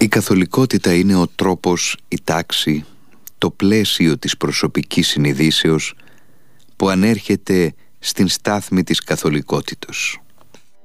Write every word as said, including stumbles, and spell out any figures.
Η καθολικότητα είναι ο τρόπος, η τάξη, το πλαίσιο της προσωπικής συνειδήσεως που ανέρχεται στην στάθμη της καθολικότητος.